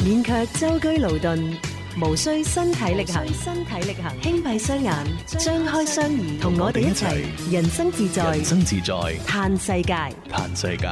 免卻舟車勞頓，無需身體力行，輕閉雙眼，張開雙耳，同我哋一齊人生自在，嘆世界。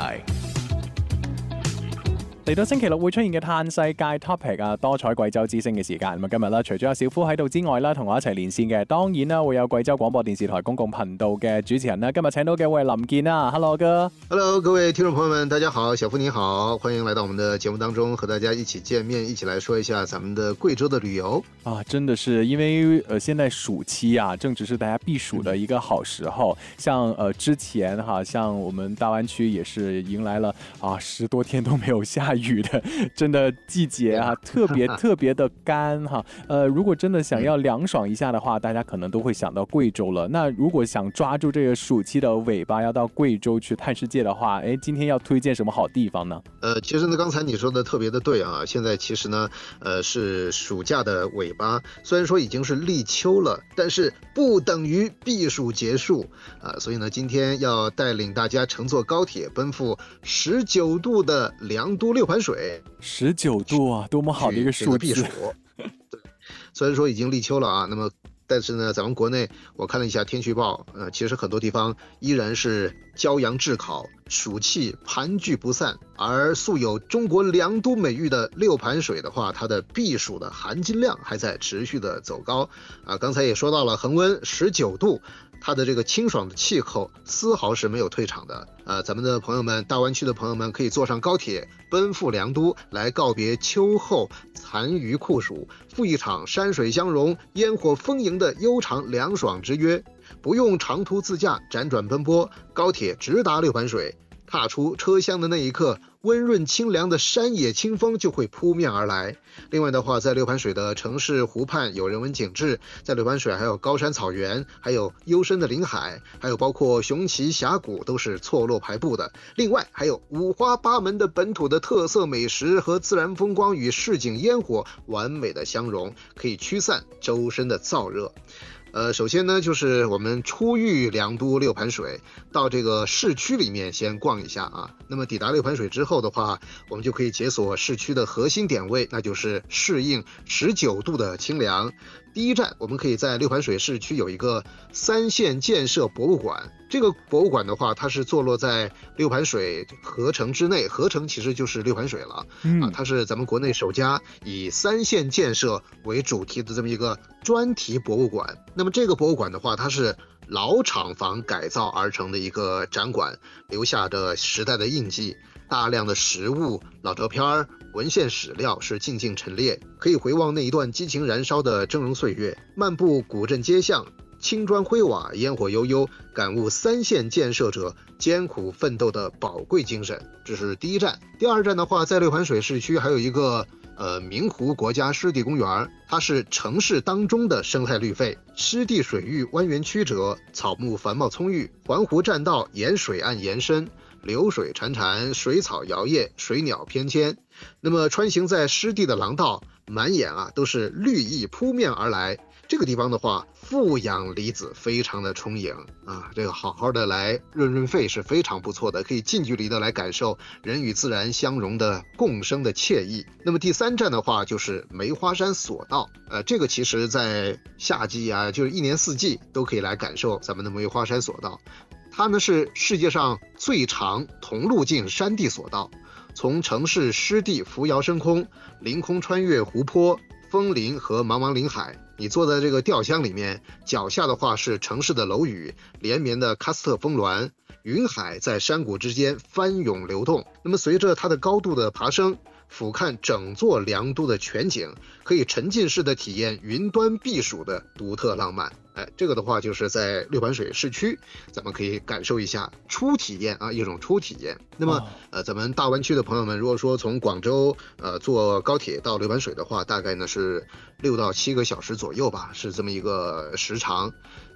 嚟到星期六會出現嘅嘆世界 topic 啊，多彩貴州之聲嘅時間。咁啊，今日啦，除咗有小夫喺度之外啦，同我一齊連線嘅，當然啦，會有貴州廣播電視台公共頻道嘅主持人啦。今日請到嘅會係林健啦 ，Hello 哥。 Hello， 各位聽眾朋友們，大家好，小夫你好，歡迎來到我們的節目當中，和大家一起見面，一起來說一下咱們的貴州的旅遊啊，真的是因為現在暑期啊，正值是大家避暑的一個好時候。像之前哈，像我們大灣區也是迎來了10多天都沒有下雨的，真的季節啊，特別的乾哈。如果真的想要涼爽一下的話，大家可能都會想到貴州了。那如果想抓住這個暑期的尾巴，要到貴州去探世界的話，今天要推薦什麼好地方呢？ 其實呢，剛才你說的特別的對啊。現在其實呢，是暑假的尾巴，雖然說已經是立秋了，但是不等於避暑結束啊。所以呢，今天要帶領大家乘坐高鐵，奔赴19度的良都六盤水。 19度啊，多麼好的一個數字！ 避暑。對，雖然說已經立秋了啊，那麼但是呢，咱們國內我看了一下天氣預報，其實很多地方依然是驕陽炙烤，暑氣盤踞不散。而素有中國良都美譽的六盤水的話，它的避暑的含金量還在持續的走高啊。剛才也說到了恆溫19度，它的這個清爽的氣候絲毫是沒有退場的。咱們的朋友們，大灣區的朋友們可以坐上高鐵，奔赴良都，來告別秋後殘餘酷暑，赴一場山水相融、煙火豐盈的悠長涼爽之約。不用長途自駕輾轉奔波，高鐵直達六盤水，踏出車廂的那一刻，溫潤清涼的山野清風就會撲面而來。另外的話，在六盤水的城市湖畔有人文景致，在六盤水還有高山草原，還有幽深的林海，還有包括雄奇峽谷，都是錯落排布的。另外還有五花八門的本土的特色美食和自然風光與市井煙火完美的相融，可以驅散周身的燥熱。首先呢，就是我們出域良都六盤水，到這個市區裡面先逛一下啊。那麼抵達六盤水之後的話，我們就可以解鎖市區的核心點位，那就是適應19度的清涼。第一站，我們可以在六盤水市區有一個三線建設博物館。這個博物館的話，它是坐落在六盤水河城之內，河城其實就是六盤水了啊。它是咱們國內首家以三線建設為主題的這麼一個專題博物館。那麼這個博物館的話，它是老廠房改造而成的一個展館，留下着時代的印記，大量的實物、老照片、文獻史料是靜靜陳列，可以回望那一段激情燃燒的峥嵘歲月，漫步古鎮街巷，青磚灰瓦，煙火悠悠，感悟三線建設者艱苦奮鬥的寶貴精神。這是第一站。第二站的話，在六盤水市區還有一個明湖國家濕地公園，它是城市當中的生態綠肺，濕地水域蜿蜒曲折，草木繁茂蔥鬱，環湖棧道沿水岸延伸，流水潺潺，水草搖曳，水鳥翩蹊。那麼穿行在濕地的廊道，滿眼都是綠意撲面而來。這個地方的話，負氧離子非常的充盈啊，這個好好的來潤潤肺是非常不錯的，可以近距離的來感受人與自然相融的共生的愜意。那麼第三站的話就是梅花山索道，這個其實在夏季啊，就是一年四季都可以來感受咱們的梅花山索道。它呢是世界上最長同路徑山地索道，從城市濕地扶搖升空，凌空穿越湖泊、楓林和茫茫林海。你坐在這個吊箱裡面，腳下的話是城市的樓宇，連綿的喀斯特峰巒，雲海在山谷之間翻湧流動。那麼隨着它的高度的爬升，俯瞰整座良都的全景，可以沉浸式的體驗雲端避暑的獨特浪漫。這個的話就是在六盤水市區，咱們可以感受一下初體驗啊，一種初體驗。那麼咱們大灣區的朋友們，如果說從廣州坐高鐵到六盤水的話，大概呢是6到7個小時左右吧，是這麼一個時長。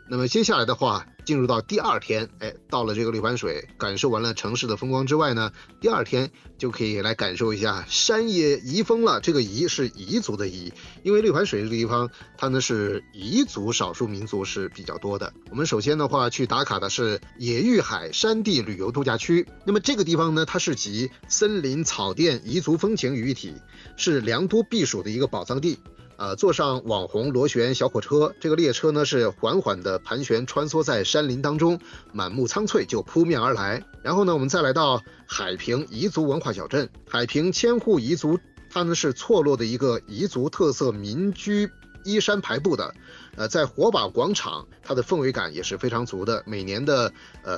那么接下来的话，进入到第二天，到了这个六盘水，感受完了城市的风光之外呢，第二天就可以来感受一下山野彝风了。这个彝是彝族的彝，因为六盘水这个地方，它呢是彝族少数民族是比较多的。我们首先的话去打卡的是野玉海山地旅游度假区。那么这个地方呢，它是集森林、草甸、彝族风情于一体，是良都避暑的一个宝藏地。坐上网红螺旋小火车，这个列车呢是缓缓的盘旋穿梭在山林当中，满目苍翠就扑面而来。然后呢，我们再来到海平彝族文化小镇，海平千户彝族，它呢是错落的一个彝族特色民居，依山排布的。在火把广场，它的氛围感也是非常足的。每年的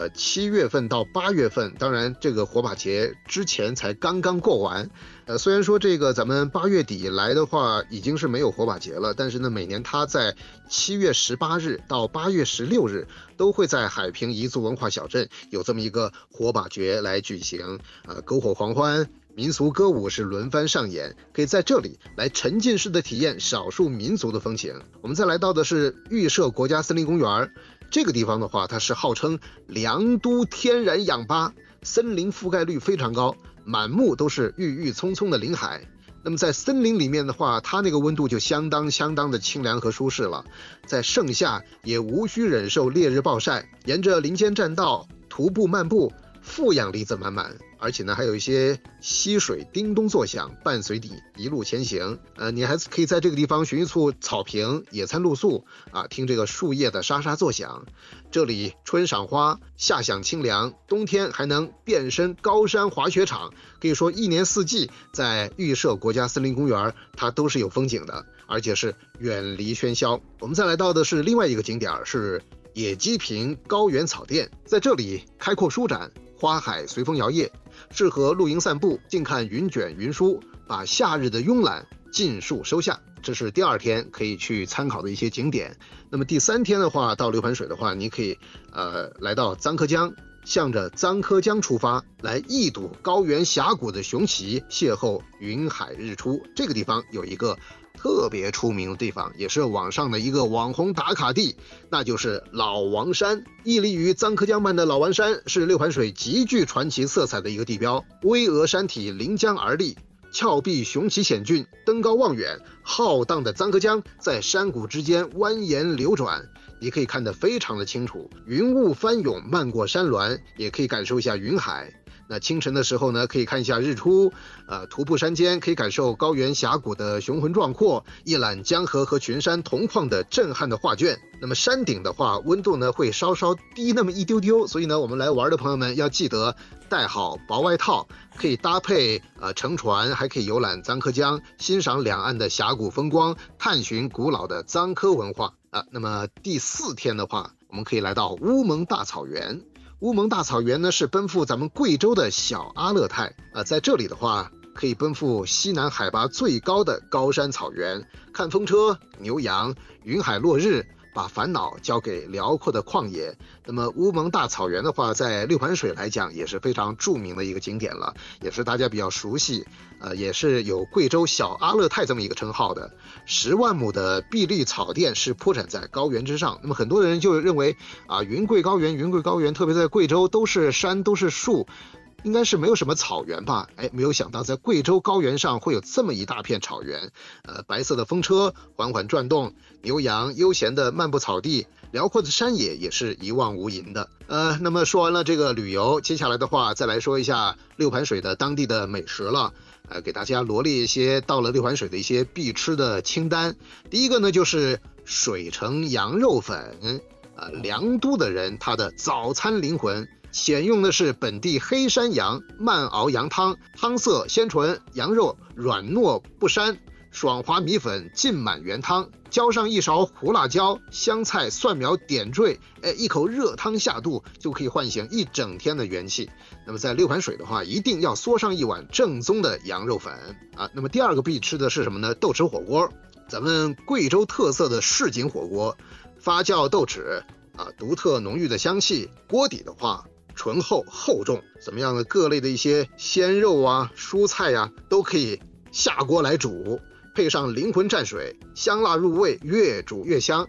7月份到8月份，当然这个火把节之前才刚刚过完。虽然说这个咱们8月底来的话已经是没有火把节了，但是呢，每年它在7月18日到8月16日都会在海平彝族文化小镇有这么一个火把节来举行，篝火狂欢。民俗歌舞是轮番上演，可以在这里来沉浸式的体验少数民族的风情。我们再来到的是玉社国家森林公园，这个地方的话，它是号称良都天然氧吧，森林覆盖率非常高，满目都是郁郁葱葱的林海。那么在森林里面的话，它那个温度就相当的清凉和舒适了，在盛夏也无需忍受烈日暴晒，沿着林间栈道徒步漫步，负氧离子满满，而且呢还有一些溪水叮咚作响，伴随你一路前行。你还可以在这个地方寻一处草坪野餐露宿听这个树叶的沙沙作响。这里春赏花，夏享清凉，冬天还能变身高山滑雪场。可以说一年四季在玉社国家森林公园它都是有风景的，而且是远离喧嚣。我们再来到的是另外一个景点，是野鸡坪高原草甸，在这里开阔舒展，花海随风摇曳，适合露营散步，静看云卷云舒，把夏日的慵懒尽数收下。这是第二天可以去参考的一些景点。那么第三天的话，到六盘水的话，你可以来到牂柯江，向着牂柯江出发，来一睹高原峡谷的雄奇，邂逅云海日出。这个地方有一个特别出名的地方，也是网上的一个网红打卡地，那就是老王山。屹立于牂柯江畔的老王山是六盘水极具传奇色彩的一个地标，巍峨山体临江而立，峭壁雄奇险峻，登高望远，浩荡的牂柯江在山谷之间蜿蜒流转，你可以看得非常的清楚，云雾翻涌漫过山峦，也可以感受一下云海。那清晨的时候呢，可以看一下日出，徒步山间可以感受高原峡谷的雄浑壮阔，一览江河和群山同框的震撼的画卷。那么山顶的话，温度呢会稍稍低那么一丢丢，所以呢，我们来玩的朋友们要记得带好薄外套，可以搭配乘船，还可以游览牂柯江，欣赏两岸的峡谷风光，探寻古老的牂柯文化那么第四天的话，我们可以来到乌蒙大草原。乌蒙大草原呢是奔赴咱们贵州的小阿勒泰在这里的话可以奔赴西南海拔最高的高山草原，看风车、牛羊、云海落日，把烦恼交给辽阔的旷野。那么乌蒙大草原的话，在六盘水来讲也是非常著名的一个景点了，也是大家比较熟悉，也是有贵州小阿勒泰这么一个称号的。10万亩的碧绿草甸是铺展在高原之上。那么很多人就认为云贵高原，特别在贵州都是山都是树，应该是没有什么草原吧？没有想到在贵州高原上会有这么一大片草原，白色的风车缓缓转动，牛羊悠闲的漫步草地，辽阔的山野也是一望无垠的。那么说完了这个旅游，接下来的话再来说一下六盘水的当地的美食了。给大家罗列一些到了六盘水的一些必吃的清单。第一个呢就是水城羊肉粉，良都的人他的早餐灵魂。选用的是本地黑山羊慢熬羊汤，汤色鲜纯，羊肉软糯不膻，爽滑米粉浸满原汤，浇上一勺胡辣椒、香菜、蒜苗点缀，一口热汤下肚就可以唤醒一整天的元气。那么在六盘水的话，一定要嗦上一碗正宗的羊肉粉那么第二个必吃的是什么呢？豆豉火锅，咱们贵州特色的市井火锅，发酵豆豉独特浓郁的香气，锅底的话醇厚厚重，怎么样的各类的一些鲜肉蔬菜都可以下锅来煮，配上灵魂蘸水，香辣入味，越煮越香。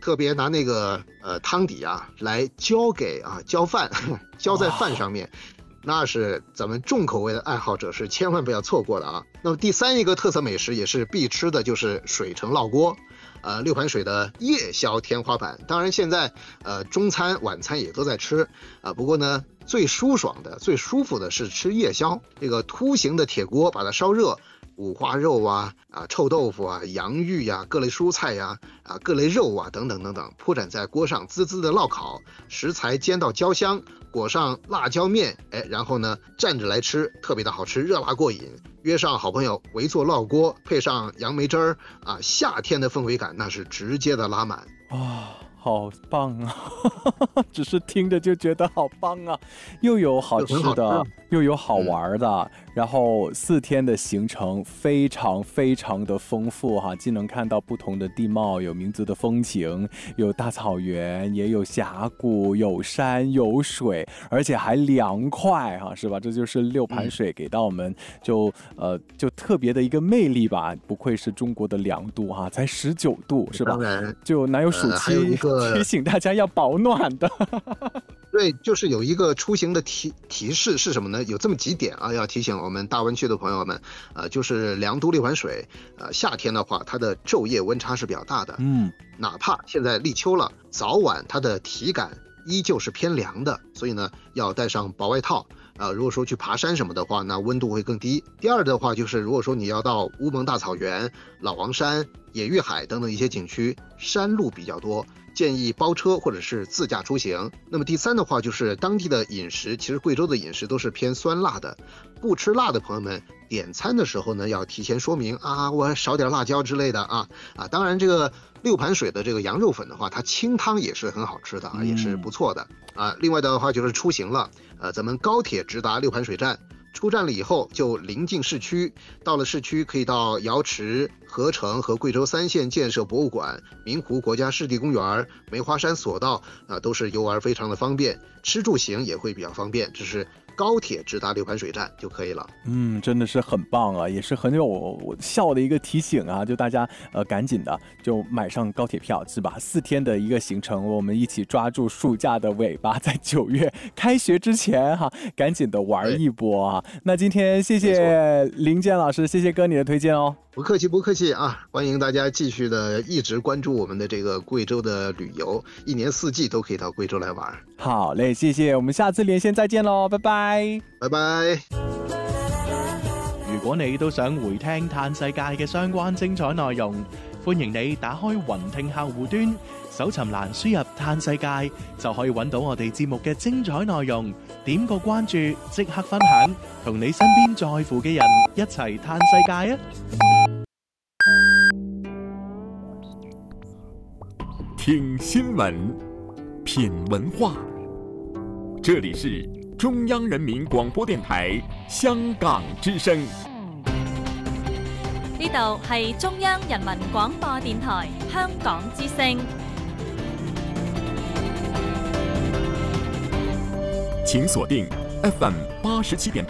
特别拿那个汤底啊来浇饭，浇在饭上面。那是咱们重口味的爱好者是千万不要错过的啊。那么第三一个特色美食也是必吃的就是水城烙锅，六盘水的夜宵天花板。当然现在中餐晚餐也都在吃不过呢最舒爽的最舒服的是吃夜宵，这个凸形的铁锅把它烧热，五花肉臭豆腐洋芋各类蔬菜各类肉等等等等，铺展在锅上滋滋的烙烤，食材煎到焦香，裹上辣椒面，然后呢蘸着来吃，特别的好吃，热辣过瘾。约上好朋友围坐烙锅，配上杨梅汁儿夏天的氛围感那是直接的拉满好棒啊只是听着就觉得好棒啊，又有好吃的又有好玩的然后4天的行程非常非常的丰富既能看到不同的地貌，有民族的风情，有大草原，也有峡谷，有山有水，而且还凉快是吧？这就是六盘水给到我们就特别的一个魅力吧，不愧是中国的凉度才19度是吧？当然就哪有暑期提醒大家要保暖的对，就是有一个出行的提示是什么呢？有这么几点要提醒我们大湾区的朋友们，就是凉都六盘水，夏天的话，它的昼夜温差是比较大的，哪怕现在立秋了，早晚它的体感依旧是偏凉的，所以呢，要带上薄外套。如果说去爬山什么的话，那温度会更低。第二的话就是，如果说你要到乌蒙大草原、老王山、野玉海等等一些景区，山路比较多，建议包车或者是自驾出行。那么第三的话就是当地的饮食，其实贵州的饮食都是偏酸辣的，不吃辣的朋友们点餐的时候呢，要提前说明我少点辣椒之类的当然这个六盘水的这个羊肉粉的话，它清汤也是很好吃的也是不错的另外的话就是出行了，咱们高铁直达六盘水站。出站了以后就临近市区，到了市区可以到瑶池、合成和贵州3县建设博物馆、明湖国家湿地公园、梅花山索道都是游玩非常的方便，吃住行也会比较方便，这是高铁直达六盘水站就可以了。 真的是很棒也是很有效的一个提醒就大家赶紧的就买上高铁票是吧？4天的一个行程，我们一起抓住暑假的尾巴，在9月开学之前赶紧的玩一波那今天谢谢林健老师，谢谢哥你的推荐哦。 不客气不客气欢迎大家继续的一直关注我们的这个貴州的旅遊，一年4季都可以到貴州來玩。 好嘞，謝謝，我們下次連線再見咯，拜拜。 拜拜。 如果你都想回聽嘆世界嘅相關精彩內容，歡迎你打開雲聽客戶端，搜尋欄輸入嘆世界，就可以揾到我哋節目嘅精彩內容。點個關注，即刻分享，同你身邊在乎嘅人一齊嘆世界啊！ 听新闻，品文化，这里是中央人民广播電台香港之聲。 呢度係中央人民廣播電台香港之聲。 請鎖定 FM 87.8